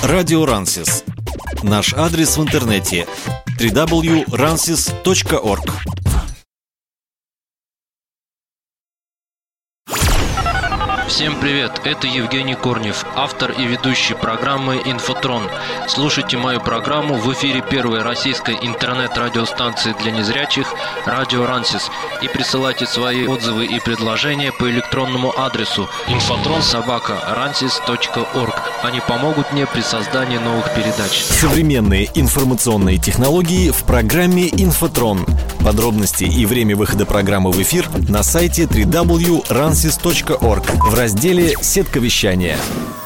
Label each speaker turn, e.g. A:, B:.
A: Радио Рансис. Наш адрес в интернете www.ransis.org.
B: Всем привет, это Евгений Корнев, автор и ведущий программы «Инфотрон». Слушайте мою программу в эфире первой российской интернет-радиостанции для незрячих «Радио Рансис» и присылайте свои отзывы и предложения по электронному адресу infotron@ransis.org. Они помогут мне при создании новых передач.
A: Современные информационные технологии в программе «Инфотрон». Подробности и время выхода программы в эфир на сайте www.ransis.org в разделе «Сетка вещания».